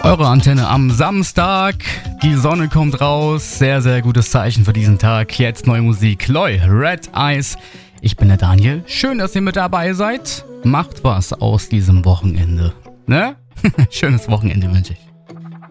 Eure Antenne am Samstag. Die Sonne kommt raus. Sehr, sehr gutes Zeichen für diesen Tag. Jetzt neue Musik. Loi, Red Eyes. Ich bin der Daniel. Schön, dass ihr mit dabei seid. Macht was aus diesem Wochenende. Ne? Schönes Wochenende wünsche ich.